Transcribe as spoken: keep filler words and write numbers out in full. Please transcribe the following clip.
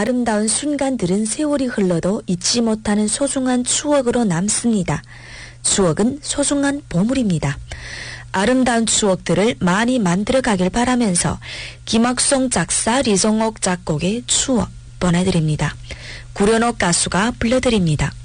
아름다운 순간들은 세월이 흘러도 잊지 못하는 소중한 추억으로 남습니다. 추억은 소중한 보물입니다. 아름다운 추억들을 많이 만들어가길 바라면서 김학송 작사 리성옥 작곡의 추억 보내드립니다. 구련옥 가수가 불러드립니다.